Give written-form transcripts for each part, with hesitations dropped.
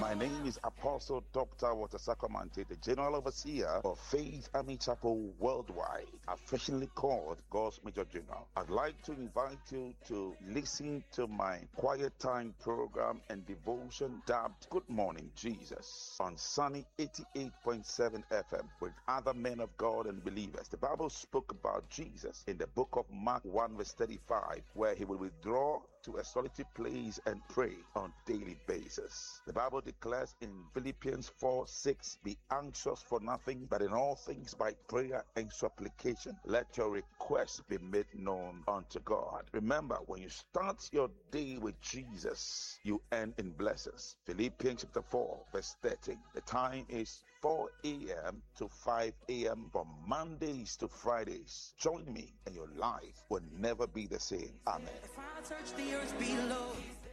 My name is Apostle Dr. Walter Sacramante, the General Overseer of Faith Army Chapel Worldwide, affectionately called God's Major General. I'd like to invite you to listen to my Quiet Time program and devotion dubbed Good Morning Jesus on Sunny 88.7 FM with other men of God and believers. The Bible spoke about Jesus in the book of Mark 1 verse 35, where he will withdraw to a solitary place and pray on a daily basis. The Bible declares in Philippians 4:6, be anxious for nothing, but in all things by prayer and supplication, let your requests be made known unto God. Remember, when you start your day with Jesus, you end in blessings. Philippians chapter 4 verse 13. The time is 4 a.m. to 5 a.m. from Mondays to Fridays. Join me and your life will never be the same. Amen. If I search the earth below.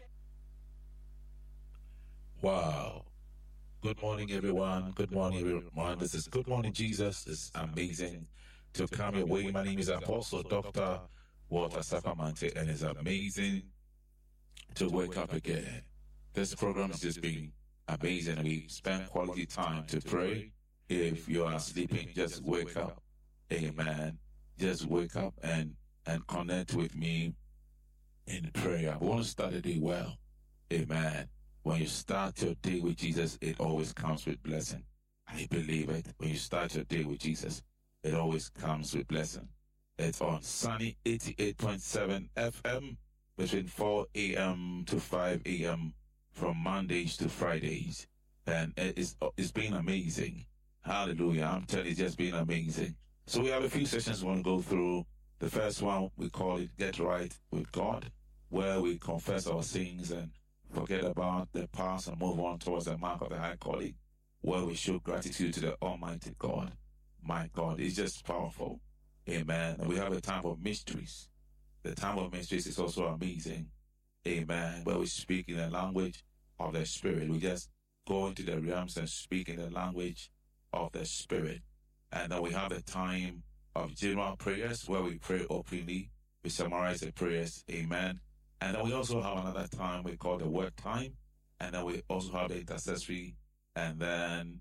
Wow. Good morning, everyone. Good morning, everyone. This is Good Morning Jesus. It's amazing to come your way. My name is Apostle Dr. Walter Sacramante, and it's amazing to wake up again. This program has just been amazing. We spend quality time to pray. If you are sleeping, just wake up. Amen. Just wake up and connect with me in prayer. We want to start the day well. Amen. When you start your day with Jesus, it always comes with blessing. I believe it. When you start your day with Jesus, it always comes with blessing. It's on Sunny 88.7 FM between 4 a.m. to 5 a.m. from Mondays to Fridays. And it's been amazing. Hallelujah. I'm telling you, it's just been amazing. So we have a few sessions we want to go through. The first one, we call it Get Right with God, where we confess our sins and forget about the past and move on towards the mark of the high calling, where we show gratitude to the Almighty God. My God is just powerful. Amen. And we have a time of mysteries. The time of mysteries is also amazing. Amen. Where we speak in the language of the Spirit. We just go into the realms and speak in the language of the Spirit. And then we have a time of general prayers where we pray openly. We summarize the prayers. Amen. And then we also have another time we call the word time. And then we also have the intercessory and then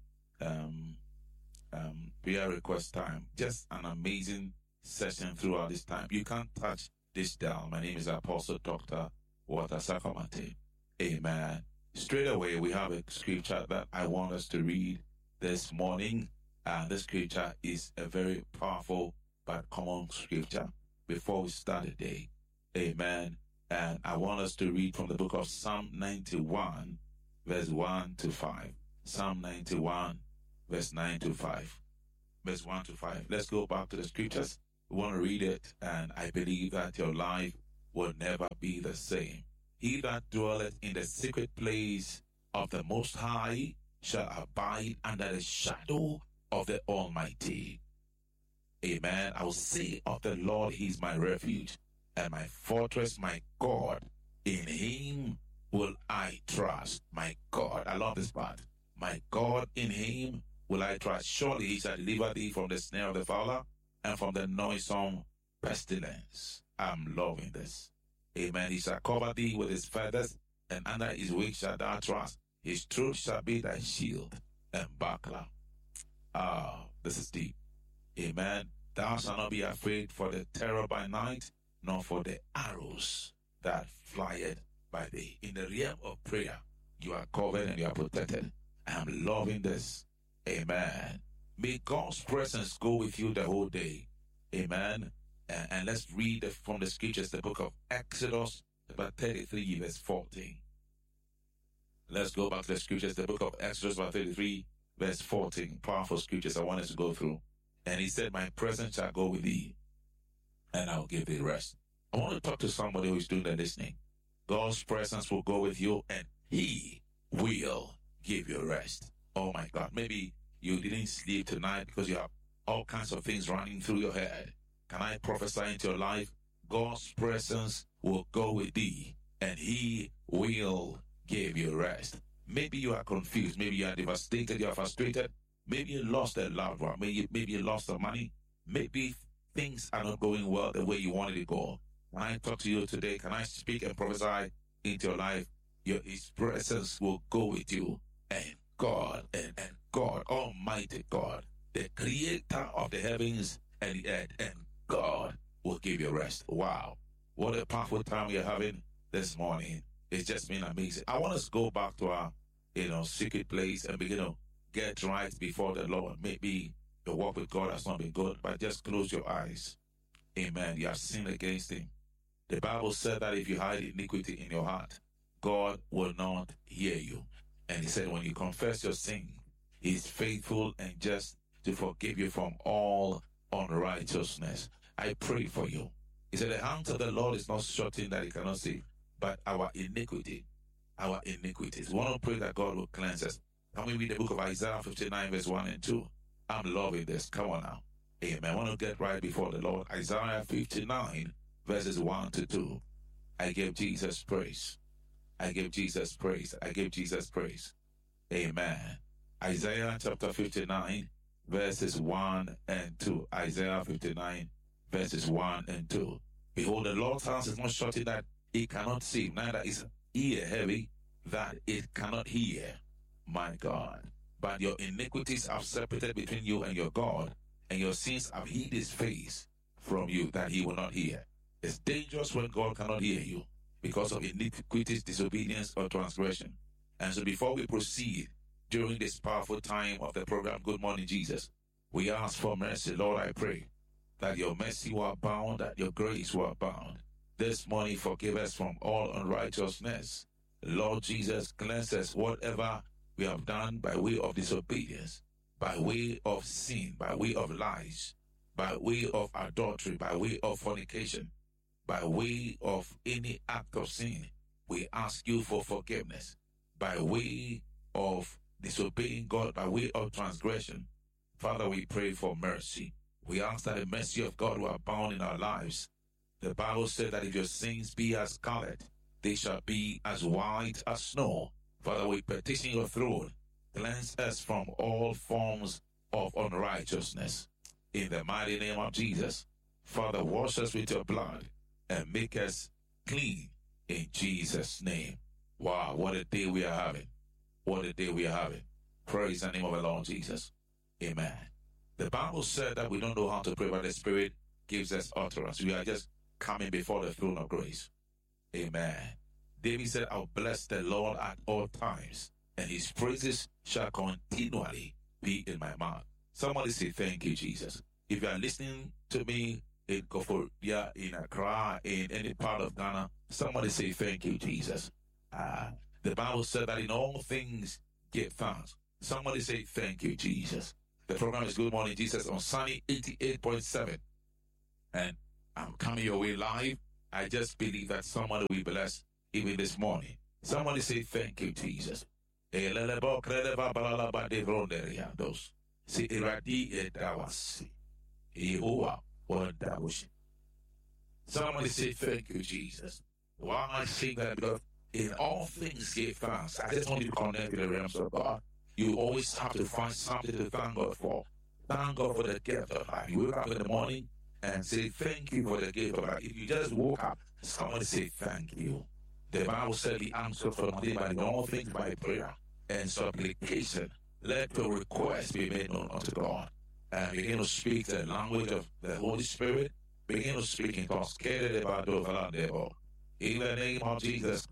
prayer request time. Just an amazing session throughout this time. You can't touch this down. My name is Apostle Dr. Walter Sacramante. Amen. Straight away, we have a scripture that I want us to read this morning. And this scripture is a very powerful but common scripture before we start the day. Amen. And I want us to read from the book of Psalm 91, verse 1 to 5. Psalm 91, verse 9 to 5. Verse 1 to 5. Let's go back to the scriptures. We want to read it, and I believe that your life will never be the same. He that dwelleth in the secret place of the Most High shall abide under the shadow of the Almighty. Amen. I will say of the Lord, He is my refuge and my fortress, my God. In Him will I trust. My God. I love this part. My God, in Him will I trust. Surely He shall deliver thee from the snare of the fowler and from the noisome pestilence. I'm loving this. Amen. He shall cover thee with His feathers, and under His wings shalt thou trust. His truth shall be thy shield and buckler. This is deep. Amen. Thou shalt not be afraid for the terror by night, nor for the arrows that flieth by day. In the realm of prayer, you are covered and you are protected. I'm loving this. Amen. May God's presence go with you the whole day. Amen. And let's read from the scriptures, the book of Exodus, chapter 33, verse 14. Let's go back to the scriptures, the book of Exodus, chapter 33, verse 14. Powerful scriptures I want us to go through. And He said, my presence shall go with thee, and I'll give thee rest. I want to talk to somebody who is doing the listening. God's presence will go with you, and He will give you rest. Oh my God. Maybe you didn't sleep tonight because you have all kinds of things running through your head. Can I prophesy into your life? God's presence will go with thee, and He will give you rest. Maybe you are confused. Maybe you are devastated. You are frustrated. Maybe you lost a loved one. Maybe you lost some money. Maybe things are not going well the way you wanted to go. Can I talk to you today? Can I speak and prophesy into your life? His presence will go with you, God and God, Almighty God, the creator of the heavens and the earth, and God will give you rest. Wow. What a powerful time we are having this morning. It's just been amazing. I want us to go back to our, secret place and begin to get right before the Lord. Maybe your walk with God has not been good, but just close your eyes. Amen. You have sinned against him. The Bible said that if you hide iniquity in your heart, God will not hear you. And he said, when you confess your sin, he is faithful and just to forgive you from all unrighteousness. I pray for you. He said, the hand of the Lord is not shortened that he cannot save, but our iniquities. We want to pray that God will cleanse us. Can we read the book of Isaiah 59, verse 1 and 2? I'm loving this. Come on now. Amen. I want to get right before the Lord. Isaiah 59, verses 1 to 2. I give Jesus praise. I give Jesus praise. I give Jesus praise. Amen. Isaiah chapter 59, verses 1 and 2. Isaiah 59, verses 1 and 2. Behold, the Lord's hand is not shortened that it cannot save, neither is ear heavy that it cannot hear. My God. But your iniquities have separated between you and your God, and your sins have hid his face from you that he will not hear. It's dangerous when God cannot hear you because of iniquities, disobedience, or transgression. And so before we proceed during this powerful time of the program, Good Morning Jesus, we ask for mercy. Lord, I pray that your mercy will abound, that your grace will abound. This morning, forgive us from all unrighteousness. Lord Jesus, cleanse us whatever we have done by way of disobedience, by way of sin, by way of lies, by way of adultery, by way of fornication, by way of any act of sin. We ask you for forgiveness. By way of disobeying God, by way of transgression, Father, we pray for mercy. We ask that the mercy of God will abound in our lives. The Bible said that if your sins be as scarlet, they shall be as white as snow. Father, we petition your throne. Cleanse us from all forms of unrighteousness. In the mighty name of Jesus, Father, wash us with your blood and make us clean in Jesus' name. Wow, what a day we are having. What a day we are having. Praise the name of the Lord Jesus. Amen. The Bible said that we don't know how to pray, but the Spirit gives us utterance. We are just coming before the throne of grace. Amen. David said, I'll bless the Lord at all times, and his praises shall continually be in my mouth. Somebody say, thank you, Jesus. If you are listening to me in Koforia, in Accra, in any part of Ghana, somebody say, thank you, Jesus. The Bible said that in all things give thanks. Somebody say, thank you, Jesus. The program is Good Morning Jesus on Sunny 88.7. And I'm coming your way live. I just believe that somebody will be blessed even this morning. Somebody say, thank you, Jesus. Somebody say, thank you, Jesus. Why am I saying that? Because in all things give thanks. I just want you to connect with the realms of God. You always have to find something to thank God for. Thank God for the gift of life. You wake up in the morning and say, thank you for the gift of life. If you just woke up, somebody say, thank you. The Bible said the answer for the day by all things by prayer and supplication. Let your request be made known unto God. And begin to speak the language of the Holy Spirit. Begin to speak in tongues. In the name of Jesus.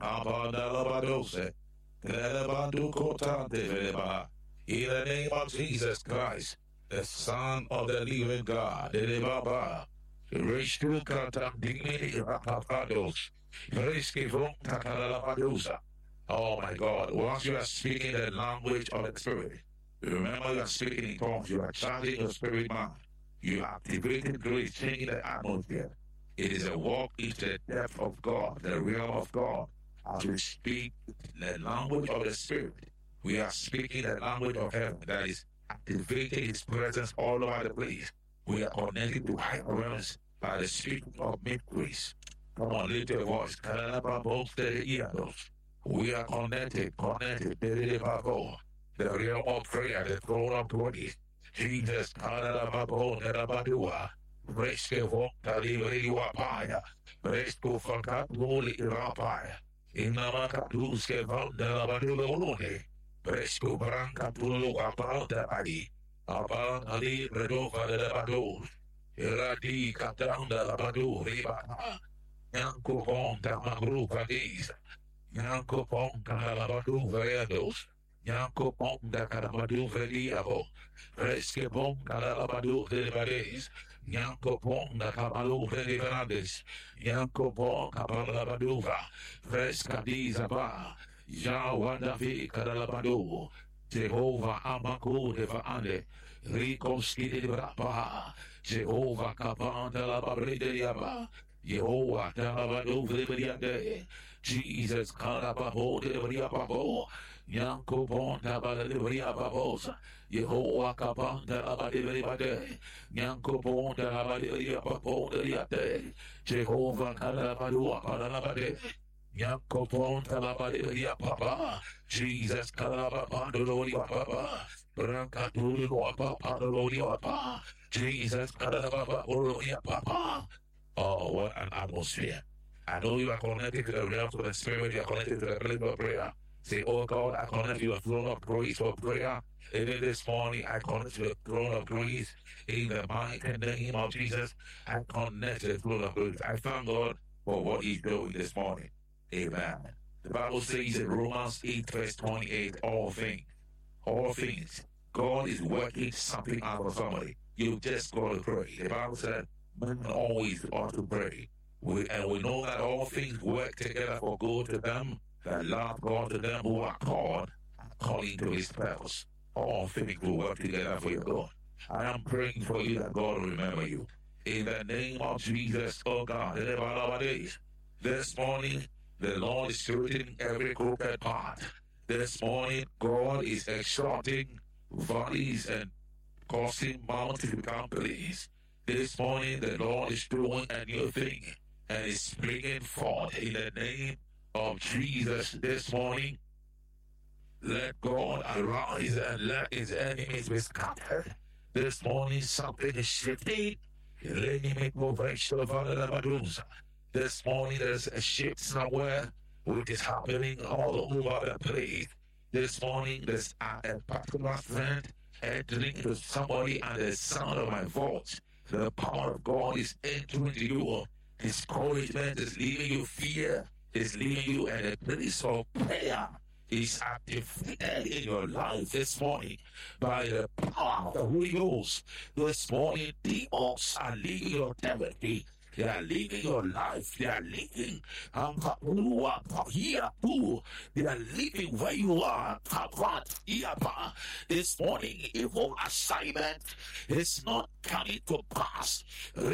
In the name of Jesus Christ, the Son of the living God. Oh my God, once you are speaking the language of the Spirit, remember you are speaking in tongues, you are charging your spirit man, you are activating grace, changing the atmosphere. It is a walk into the depth of God, the realm of God. As we speak the language of the Spirit, we are speaking the language of heaven that is activating His presence all over the place. We are connected to higher realms by the speaking of mysteries. Come on, lift your voice. We are connected. The realm of prayer, the throne of grace. Jesus, Fresco Vota Livre Wapaya, Fresco Facat Loli Rapaya, Inamaka Duske Vanda Badulone, Presco Branca Tulo Abanda Adi, Aban Ali Redova de Bado, Iradi Catanda Labado, Riba, Yanko Ponta Magru Vadis, Yanko Ponta Labado Veados, Yanko Ponta Carabado Veliavo, Fresque Ponta Labado de Vades, Yanko Ponta Cabalo de Vades, Yanko Ponta Calabaduva, Fresca Dizaba, Jawanda Vi Carabado, Jehovah Amaku de Vaande, Ricoski de Brapa, Jehovah Capanda la Babrede Yaba, Jehovah Talabado Viberiade, Jesus Carababo de Briababo, Yanko Ponda Balibria Babosa, Yehovah Capanda la Badibade, Yanko Ponda la Badibria Babode, Jehovah Carabado Parabade. Yanko Ponta la Badibria Papa, Jesus Carabado Papa, Branca Dulu Papa, Jesus Carabado Papa. Oh, what an atmosphere. I know you are connected to the realms of the Spirit, you are connected to the realm of prayer. Say, oh God, I connect to the throne of grace for prayer. Even this morning, I connect to the throne of grace. In the mighty name of Jesus, I connect to the throne of grace. I thank God for what He's doing this morning. Amen. The Bible says in Romans 8, verse 28, all things, God is working something out of somebody. You just got to pray. The Bible said, men always ought to pray. We know that all things work together for good to them that love God, to them who are called according to His purpose. All things will work together for your good. I am praying for you that God will remember you. In the name of Jesus, oh God, this morning, the Lord is straightening every crooked path. This morning, God is exalting valleys and causing mountains to become plains. This morning, the Lord is doing a new thing and is springing forth in the name of Jesus. This morning, let God arise and let His enemies be scattered. This morning, something is shifting. This morning, there's a shift somewhere which is happening all over the place. This morning, there's a particular friend entering into somebody and the sound of my voice. The power of God is entering you. Discouragement is leaving you. Fear is leaving you. And a place of prayer is activated in your life this morning by the power of the Holy Ghost. This morning, demons are leaving your territory. They are leaving your life. They are leaving. They are leaving where you are. This morning, evil assignment is not coming to pass.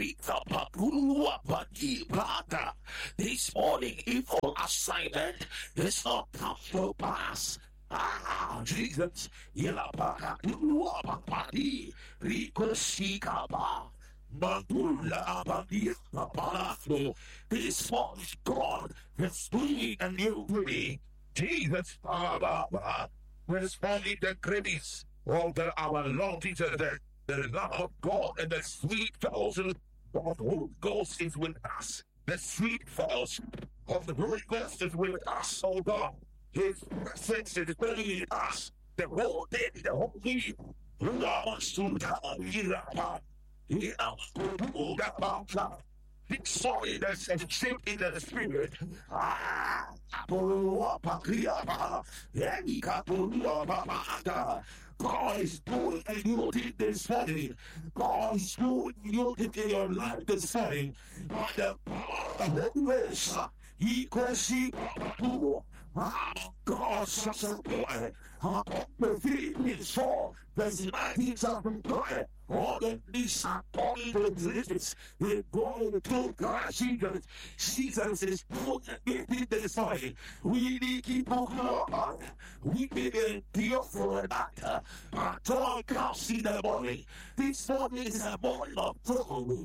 This morning, evil assignment is not coming to pass. Jesus. This morning, God is doing a new thing. Jesus, responding the grace of our Lord Jesus, the love of God and the sweet fellowship of the Holy Ghost is with us. The sweet fellowship of the Holy Ghost is with us, oh God. His presence is with us. The whole day, the whole week. Sorry, there's a shift in the spirit. God is doing a new thing this morning. God is doing a new thing in your life this morning. By the power of the Holy Ghost, He can see God, such a boy. The Philippines saw the 19th boy. All of these are calling to existence. They're going to God. Jesus is doing anything this morning. We need to keep on. We need to deal for that. Joy comes in the morning. This morning is a morning of joy.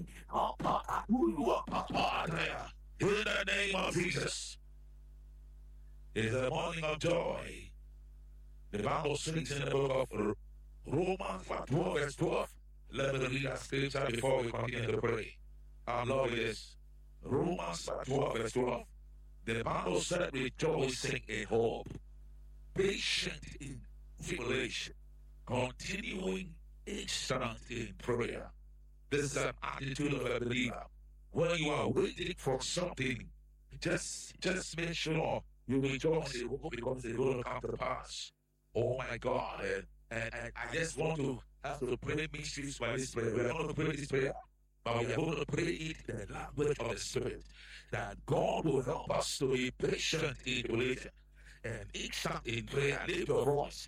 In the name of Jesus. It is a morning of joy. The Bible speaks in the book of Romans 12, verse 12. Let me read that scripture before we continue to pray. I love this. Romans 12, verse 12. The Bible said, rejoicing in hope, patient in tribulation, continuing instant in prayer. This is an attitude of a believer. When you are waiting for something, just make sure you rejoice in hope because it will come to pass. Oh my God. And I just want to have to pray mysteries by this prayer. We are going to pray this prayer, but we are going to pray it in the language of the Spirit. That God will help us to be patient in tribulation and instant in prayer. Lift your voice.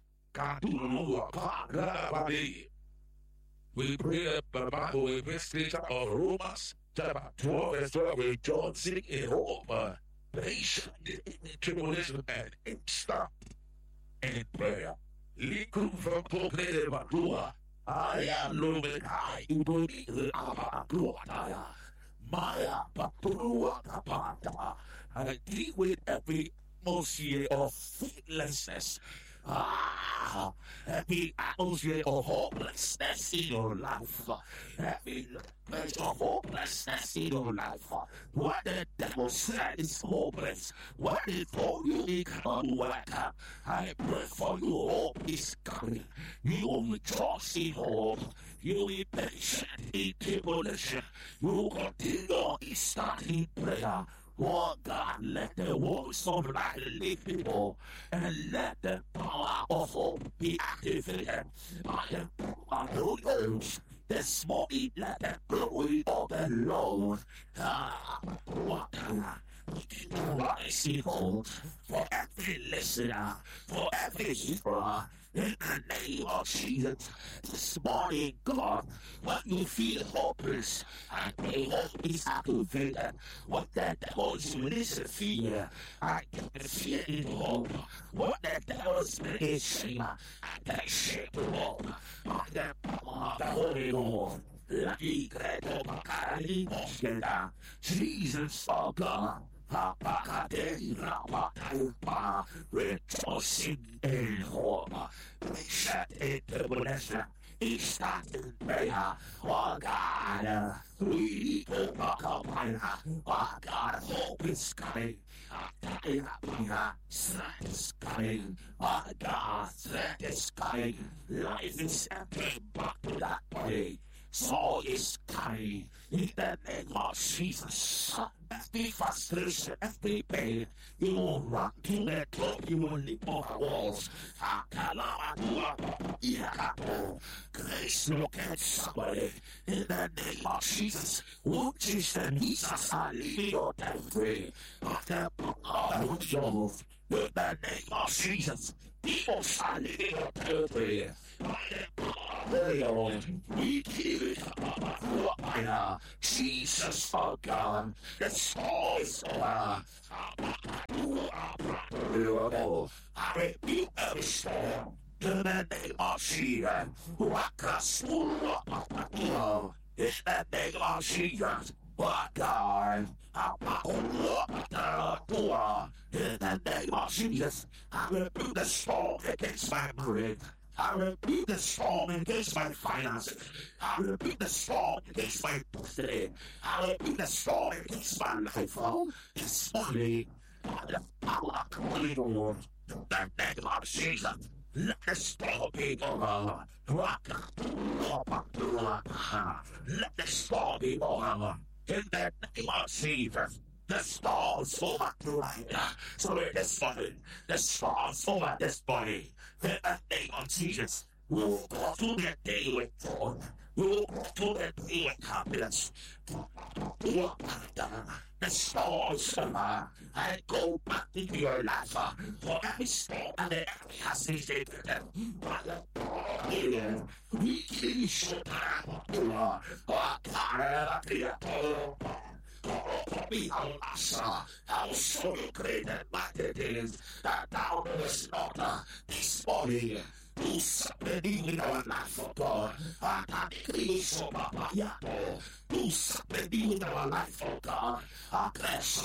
We pray the Bible, we pray scripture of Romans chapter 12 verse 12, rejoicing in hope, patient in tribulation, and instant in prayer. Likum from Poplete Batua, I am Luminai, Ubuni, Abakuataya, Maya, Patrua, Kapata. I deal with every atmosphere of faithlessness. Every atmosphere of hopelessness in your life, every place of hopelessness in your life, what the devil said is hopeless, what he told you it cannot work. I pray for you, hope is coming. You will rejoice in hope. You will be patient in tribulation. You will continue in starting prayer. Lord God, let the voice of light lead people, and let the power of hope be activated by the Holy Ghost. This morning, let the glory of the Lord rise in hope for every listener, for every hearer. In the name of Jesus, this morning, God, when you feel hopeless, I pray hope is activated. What the devil is releasing fear, I can fear in hope. What the devil is releasing shame, I can shame to hope. By the power of the Holy Ghost, Jesus, oh God. Rejoicing in hope, patient in tribulation, instant in prayer. Oh God, we need to overcome. Oh God, hope is coming. Strength is coming. Oh God, strength is coming. Life is entering back to that body. So is coming in the name of Jesus. Every frustration, every pain, you will run to the top, you will leap over walls. Grace, look at somebody in the name of Jesus. Which is the Jesus, I leave your death free. After Job, in the name of Jesus, people shall leave your death free. We give it up. Jesus, oh God, the soul is over. I rebuke every storm in the name of Jesus. In the name of Jesus. Oh God, in the name of Jesus, I rebuke the storm against my marriage. I rebuke the storm against my finances. I rebuke the storm against my destiny. I rebuke the storm against my life. This morning, by the power of the Holy Ghost, in the name of Jesus, let the storm be over. Let the storm be over. In the name of Jesus. The storm's over tonight. So in this morning, the storm's over this body. In the name of Jesus, we will go through the day with joy. We will go through the day with happiness. The storm's over. I go back into your life for every storm and the enemy has received them. We give you shit. How so great and mighty it is that thou knowest not this morning. Do something in our life, oh God. Do something in our life, oh God.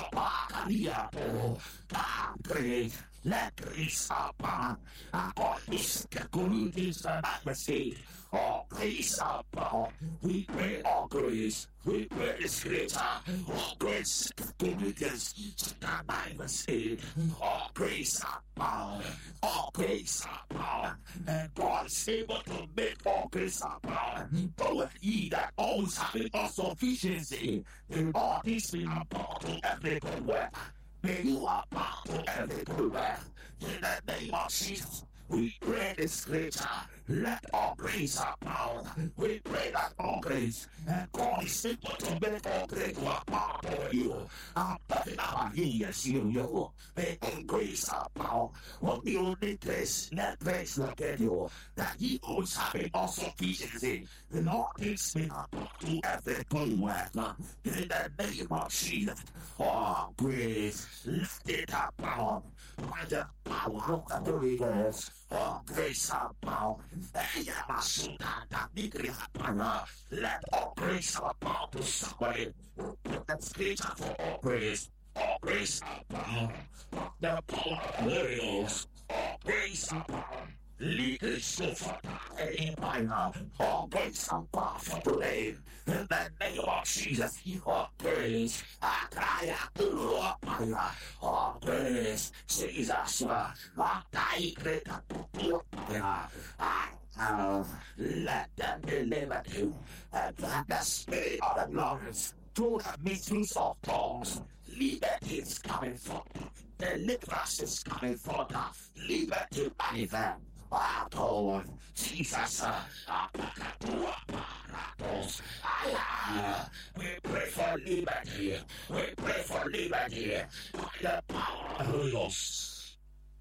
Great. Let grace abound. is communities and atmosphere. All grace above. We pray all grace. We pray the scripture. All grace communities and atmosphere. All grace above. All grace above. And God is able to make all grace above. Go and ye that always having all sufficiency. In all things we are about to every good work. May you are about to every good work. In the name of Jesus. We pray the scripture, let all grace abound. We pray that all grace, and God is able to make all grace abound for you. I'm talking about yes, you. May all grace abound. What you need grace, let grace look at you. That He always having all sufficiency. In all things we are to every good work. In the name of Jesus, all grace, lift it abound. By the power of the Holy Ghost, all grace abound. Let all grace abound to somebody. That's scripture for all grace. All grace abound. The power of the Holy Ghost, all grace abound. Legal so in my now. All grace abound for today. In the name of Jesus, all grace. I cry out to Lord. All grace, Jesus. I die greater. Let them deliver you. And let the spirit of the Lord through the mysteries of tongues. Liberty is coming forth. Deliverance is coming forth. Liberty by them. Lord, Jesus, we pray for liberty. We pray for liberty by the power of the Holy Ghost.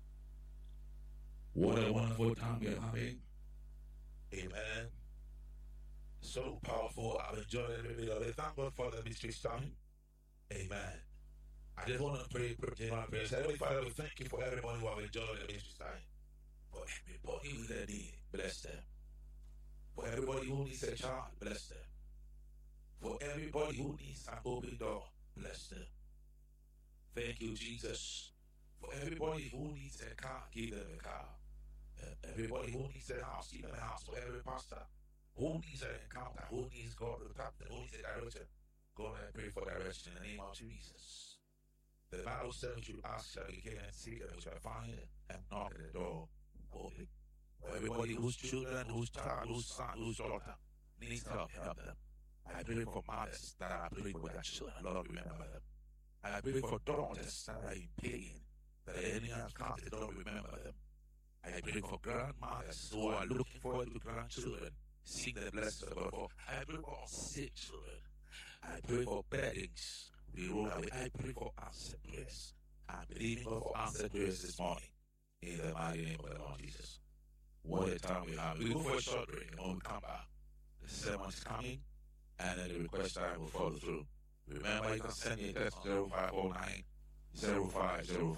What a wonderful time we're having. Amen. So powerful. I've enjoyed every bit of it. Thank God for the mystery time. Amen. I just want to pray, Heavenly Father, we thank you for everybody who have enjoyed the mystery time. For everybody with a need, bless them. For everybody who needs a child, bless them. For everybody who needs an open door, bless them. Thank you, Jesus. For everybody who needs a car, give them a car. Everybody who needs a house, give them a house. For every pastor who needs an encounter, who needs God to tap them, who needs a direction, God, I pray for direction in the name of Jesus. The Bible says we should ask, shall we get and seek, and we shall find, and knock at the door. For everybody whose children, whose child, whose son, whose daughter needs help, help them. I pray for mothers that are praying for their children, Lord, remember them. I pray for daughters that are in pain, that the enemy has counted, Lord, remember them. I pray for grandmothers who are looking forward to grandchildren, seek the blessings of God. I pray for sick children. I pray for beddings. I pray for answered prayers. I'm believing God for answered prayers this morning. In the mighty name of the Lord Jesus. What a time we have. We go for a short break, and when we come back, the sermon is coming, and then the request time will follow through. Remember, you can send me a text 0509 0505